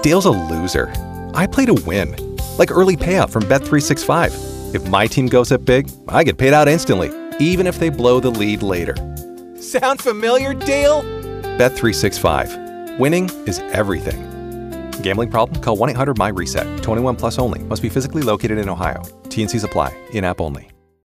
Dale's a loser. I play to win. Like early payout from Bet365. If my team goes up big, I get paid out instantly, even if they blow the lead later. Sound familiar, Dale? Bet365. Winning is everything. Gambling problem? Call 1-800-MY-RESET. 21 plus only. Must be physically located in Ohio. T&Cs apply. In-app only.